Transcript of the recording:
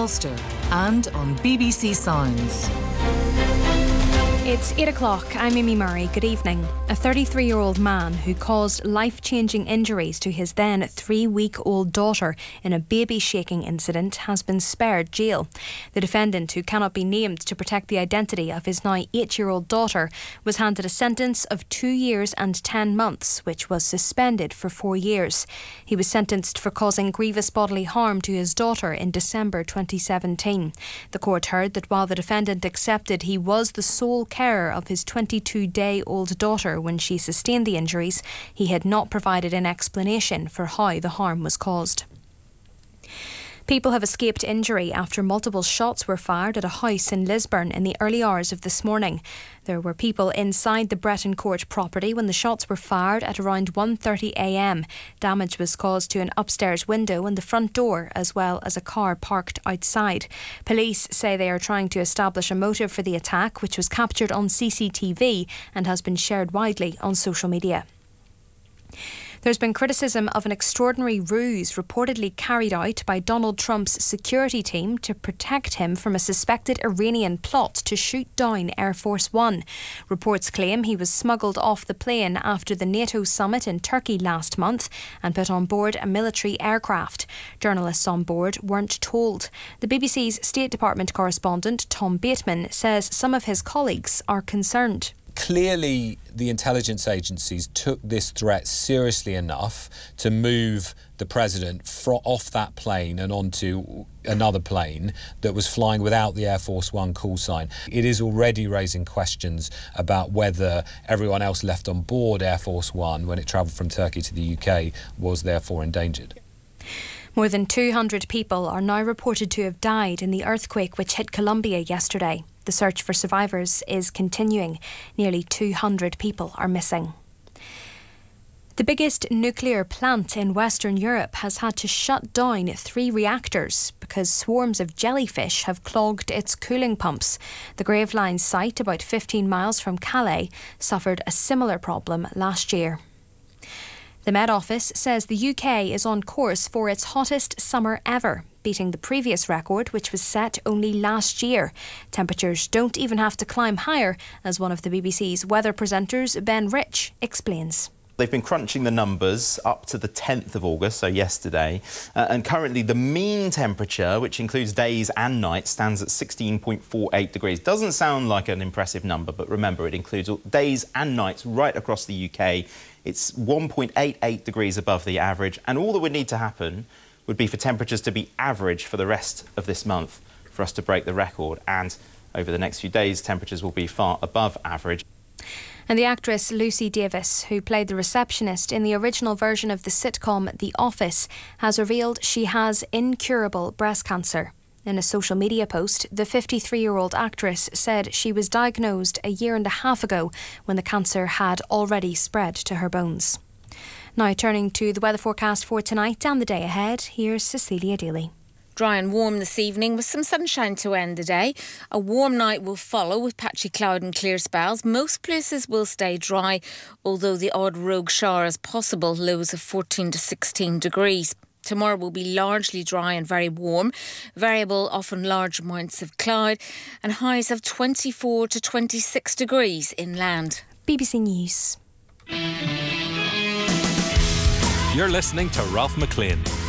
Ulster and on BBC Sounds. It's 8 o'clock. I'm Amy Murray. Good evening. A 33-year-old man who caused life-changing injuries to his then 3-week-old daughter in a baby-shaking incident has been spared jail. The defendant, who cannot be named to protect the identity of his now 8-year-old daughter, was handed a sentence of 2 years and 10 months, which was suspended for 4 years. He was sentenced for causing grievous bodily harm to his daughter in December 2017. The court heard that while the defendant accepted he was the sole carer of his 22-day-old daughter when she sustained the injuries, he had not provided an explanation for how the harm was caused. People have escaped injury after multiple shots were fired at a house in Lisburn in the early hours of this morning. There were people inside the Bretton Court property when the shots were fired at around 1:30 a.m. Damage was caused to an upstairs window and the front door, as well as a car parked outside. Police say they are trying to establish a motive for the attack, which was captured on CCTV and has been shared widely on social media. There's been criticism of an extraordinary ruse reportedly carried out by Donald Trump's security team to protect him from a suspected Iranian plot to shoot down Air Force One. Reports claim he was smuggled off the plane after the NATO summit in Turkey last month and put on board a military aircraft. Journalists on board weren't told. The BBC's State Department correspondent Tom Bateman says some of his colleagues are concerned. Clearly, the intelligence agencies took this threat seriously enough to move the president off that plane and onto another plane that was flying without the Air Force One call sign. It is already raising questions about whether everyone else left on board Air Force One when it travelled from Turkey to the UK was therefore endangered. More than 200 people are now reported to have died in the earthquake which hit Colombia yesterday. The search for survivors is continuing. Nearly 200 people are missing. The biggest nuclear plant in Western Europe has had to shut down 3 reactors because swarms of jellyfish have clogged its cooling pumps. The Gravelines site, about 15 miles from Calais, suffered a similar problem last year. The Met Office says the UK is on course for its hottest summer ever, beating the previous record, which was set only last year. Temperatures don't even have to climb higher, as one of the BBC's weather presenters, Ben Rich, explains. They've been crunching the numbers up to the 10th of August, so yesterday, and currently the mean temperature, which includes days and nights, stands at 16.48 degrees. Doesn't sound like an impressive number, but remember, it includes days and nights right across the UK. It's 1.88 degrees above the average, and all that would need to happen would be for temperatures to be average for the rest of this month for us to break the record, and over the next few days, temperatures will be far above average. And the actress Lucy Davis, who played the receptionist in the original version of the sitcom The Office, has revealed she has incurable breast cancer. In a social media post, the 53-year-old actress said she was diagnosed a year and a half ago when the cancer had already spread to her bones. Now turning to the weather forecast for tonight and the day ahead, here's Cecilia Daly. Dry and warm this evening with some sunshine to end the day. A warm night will follow with patchy cloud and clear spells. Most places will stay dry, although the odd rogue shower is possible, lows of 14 to 16 degrees. Tomorrow will be largely dry and very warm, variable, often large amounts of cloud, and highs of 24 to 26 degrees inland. BBC News. You're listening to Ralph McLean.